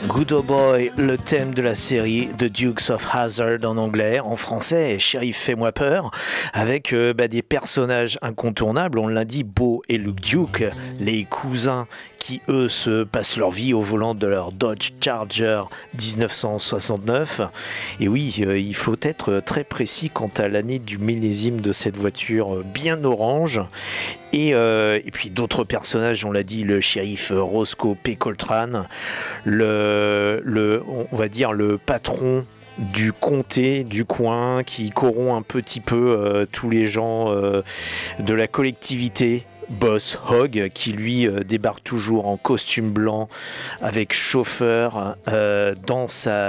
Good Old Boy, le thème de la série The Dukes of Hazzard en anglais, en français, Shérif fais-moi peur, avec des personnages incontournables, on l'a dit, Bo et Luke Duke, les cousins qui eux se passent leur vie au volant de leur Dodge Charger 1969. Et oui, il faut être très précis quant à l'année du millésime de cette voiture bien orange. Et puis d'autres personnages, on l'a dit, le shérif Roscoe P. Coltrane, on va dire le patron du comté du coin qui corrompt un petit peu tous les gens de la collectivité. Boss Hogg qui lui débarque toujours en costume blanc avec chauffeur dans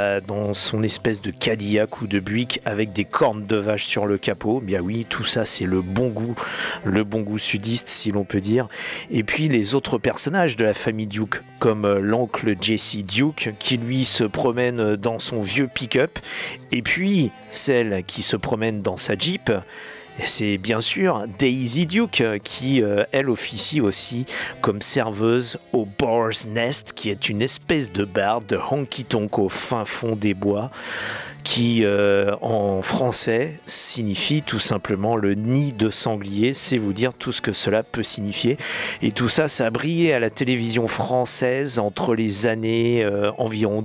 son espèce de Cadillac ou de Buick avec des cornes de vache sur le capot. Bien oui, tout ça c'est le bon goût sudiste si l'on peut dire. Et puis les autres personnages de la famille Duke comme l'oncle Jesse Duke qui lui se promène dans son vieux pick-up et puis celle qui se promène dans sa Jeep. Et c'est bien sûr Daisy Duke qui, elle, officie aussi comme serveuse au Boar's Nest, qui est une espèce de bar de honky-tonk au fin fond des bois, qui en français signifie tout simplement le nid de sanglier, c'est vous dire tout ce que cela peut signifier. Et tout ça, ça a brillé à la télévision française entre les années environ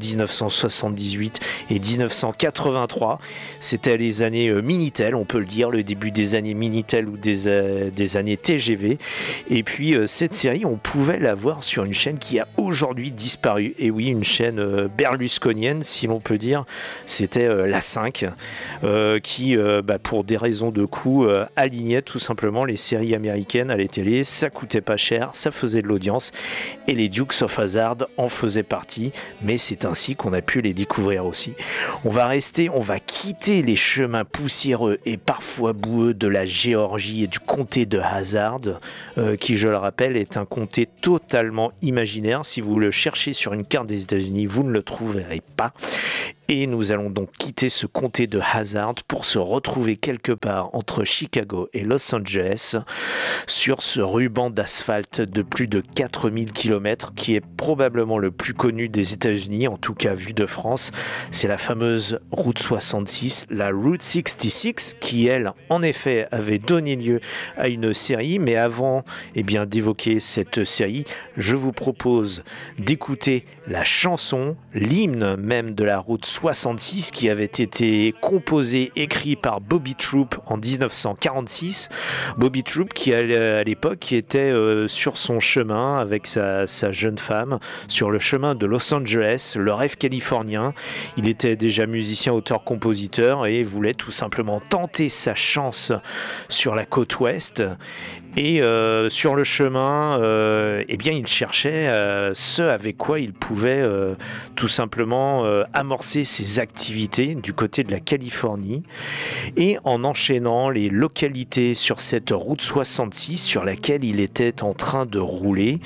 1978 et 1983. C'était les années Minitel, on peut le dire, le début des années Minitel ou des années TGV. Et puis cette série, on pouvait la voir sur une chaîne qui a aujourd'hui disparu. Et oui, une chaîne berlusconienne, si l'on peut dire. C'était la 5 qui, pour des raisons de coût, alignait tout simplement les séries américaines à la télé. Ça coûtait pas cher, ça faisait de l'audience et les Dukes of Hazzard en faisaient partie, mais c'est ainsi qu'on a pu les découvrir aussi. On va quitter les chemins poussiéreux et parfois boueux de la Géorgie et du comté de Hazzard, qui, je le rappelle, est un comté totalement imaginaire. Si vous le cherchez sur une carte des États-Unis, vous ne le trouverez pas. Et nous allons donc quitter ce comté de Hazzard pour se retrouver quelque part entre Chicago et Los Angeles sur ce ruban d'asphalte de plus de 4000 km qui est probablement le plus connu des États-Unis, en tout cas vu de France. C'est la fameuse route 66, la Route 66, qui elle, en effet, avait donné lieu à une série. Mais avant d'évoquer cette série, je vous propose d'écouter la chanson, l'hymne même de la route 66 qui avait été composé, écrit par Bobby Troup en 1946. Bobby Troup qui à l'époque qui était sur son chemin avec sa jeune femme sur le chemin de Los Angeles, le rêve californien. Il était déjà musicien, auteur, compositeur et voulait tout simplement tenter sa chance sur la côte ouest. Et sur le chemin, il cherchait ce avec quoi il pouvait tout simplement amorcer ses activités du côté de la Californie. Et en enchaînant les localités sur cette route 66 sur laquelle il était en train de rouler,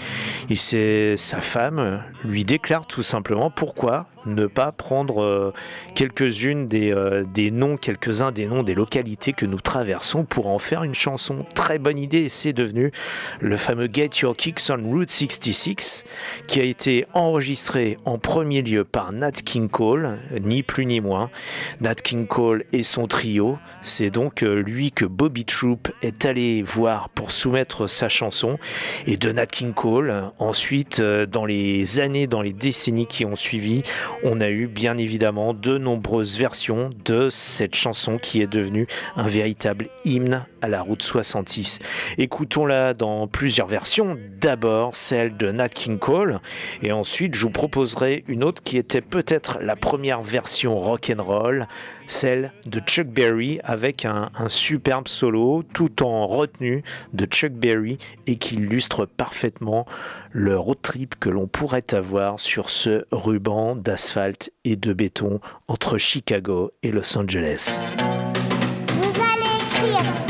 sa femme lui déclare tout simplement pourquoi ne pas prendre quelques-uns des noms des localités que nous traversons pour en faire une chanson. Très bonne idée, c'est devenu le fameux Get Your Kicks on Route 66 qui a été enregistré en premier lieu par Nat King Cole, ni plus ni moins. Nat King Cole et son trio, c'est donc lui que Bobby Troup est allé voir pour soumettre sa chanson. Et de Nat King Cole, ensuite, dans les décennies qui ont suivi, on a eu bien évidemment de nombreuses versions de cette chanson qui est devenue un véritable hymne à la route 66. Écoutons-la dans plusieurs versions. D'abord celle de Nat King Cole et ensuite je vous proposerai une autre qui était peut-être la première version rock'n'roll, celle de Chuck Berry avec un superbe solo tout en retenue de Chuck Berry et qui illustre parfaitement le road trip que l'on pourrait avoir sur ce ruban d'asphalte et de béton entre Chicago et Los Angeles. Vous allez écrire